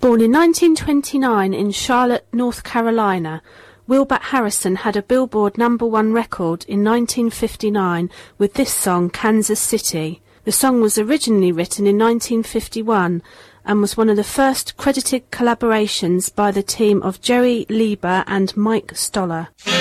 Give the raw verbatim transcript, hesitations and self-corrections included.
Born in nineteen twenty-nine in Charlotte, North Carolina, Wilbert Harrison had a Billboard number one record in nineteen fifty-nine with this song, Kansas City. The song was originally written in nineteen fifty-one and was one of the first credited collaborations by the team of Jerry Leiber and Mike Stoller.